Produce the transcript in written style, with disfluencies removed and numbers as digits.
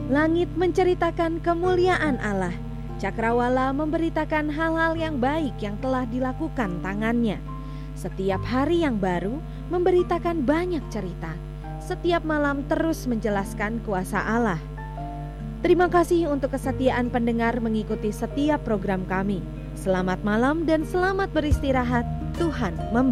Langit menceritakan kemuliaan Allah. Cakrawala memberitakan hal-hal yang baik yang telah dilakukan tangannya. Setiap hari yang baru memberitakan banyak cerita. Setiap malam terus menjelaskan kuasa Allah. Terima kasih untuk kesetiaan pendengar mengikuti setiap program kami. Selamat malam dan selamat beristirahat. Tuhan memberkati.